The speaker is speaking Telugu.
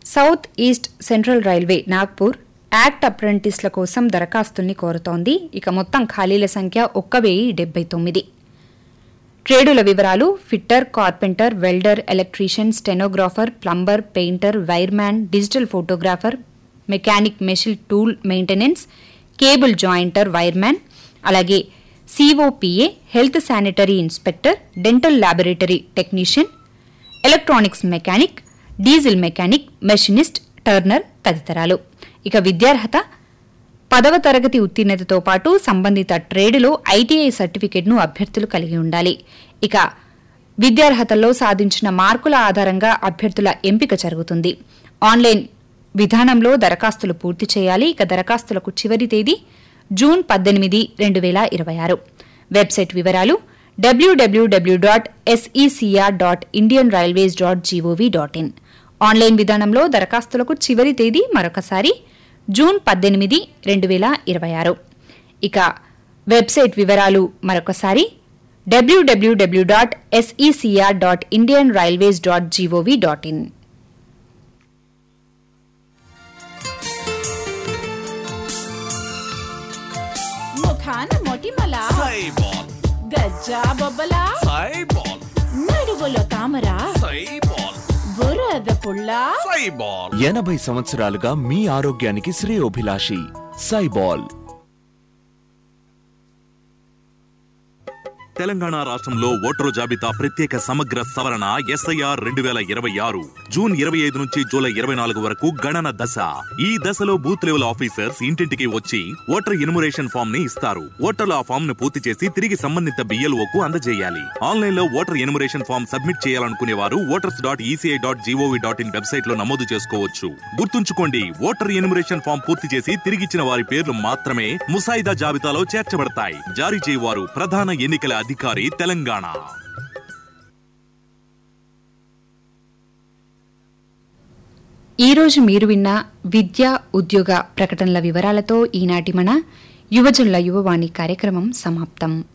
South east central railway Nagpur act అప్రెంటిస్ల కోసం దరఖాస్తుల్ని కోరుతోంది. ఇక మొత్తం ఖాళీల సంఖ్య 1079. ట్రేడుల వివరాలు: fitter, carpenter, welder, electrician, stenographer, plumber, painter, wireman, digital photographer, mechanic, machine tool maintenance, cable joinder, wireman, అలాగే COPA, health sanitary inspector, dental laboratory technician, electronics mechanic, diesel mechanic, machinist, Turner తదితరాలు. ఇక విద్యార్హత 10వ తరగతి ఉత్తీర్ణతతో పాటు సంబంధిత ట్రేడులో ఐటీఐ సర్టిఫికెట్ను అభ్యర్థులు కలిగి ఉండాలి. ఇక విద్యార్హతల్లో సాధించిన మార్కుల ఆధారంగా అభ్యర్థుల ఎంపిక జరుగుతుంది. ఆన్లైన్ విధానంలో దరఖాస్తులు పూర్తి చేయాలి. ఇక దరఖాస్తులకు చివరి తేదీ జూన్ 18, 2026. వెబ్సైట్ వివరాలు: www.secr.indianrailways.gov.in. ఆన్లైన్ విధానంలో దరఖాస్తులకు చివరి తేదీ మరొకసారి జూన్ 18, 2026. ఇక వెబ్సైట్ వివరాలు మరొకసారి www.secr.indianrailways.gov.in. ముఖాన మొటిమల సైబాల్, గజ్జా బొబ్బల సైబాల్, నడువులో తామర సైబాల్, బురద పుల్ల సైబాల్. 80 సంవత్సరాలుగా మీ ఆరోగ్యానికి శ్రేయోభిలాషి సైబాల్. తెలంగాణ రాష్ట్రంలో ఓటరు జాబితా ప్రత్యేక సమగ్ర సవరణ ఎస్ఐఆర్ 2026 జూన్ 25 నుంచి జూలై 24 వరకు గణన దశ. ఈ దశలో బూత్ లెవెల్ ఆఫీసర్స్ ఇంటింటికి వచ్చి ఓటర్ ఎన్యుమరేషన్ ఫామ్ ని ఇస్తారు. ఓటర్లు ఆ ఫామ్ ను పూర్తి చేసి తిరిగి సంబంధిత BLOకు అందజేయాలి. ఆన్లైన్ లో ఓటర్ ఎన్యుమరేషన్ ఫామ్ సబ్మిట్ చేయాలనుకునే వారు voters.eci.gov.in వెబ్సైట్ లో నమోదు చేసుకోవచ్చు. గుర్తుంచుకోండి, ఓటర్ ఎన్యుమరేషన్ ఫామ్ పూర్తి చేసి తిరిగిచ్చిన వారి పేర్లు మాత్రమే ముసాయిదా జాబితాలో చేర్చబడతాయి. జారీ చేయవారు ప్రధాన ఎన్నికల అధికారి, తెలంగాణ. ఈరోజు మీరు విన్న విద్యా ఉద్యోగ ప్రకటనల వివరాలతో ఈనాటి మన యువజనుల యువవాణి కార్యక్రమం సమాప్తం.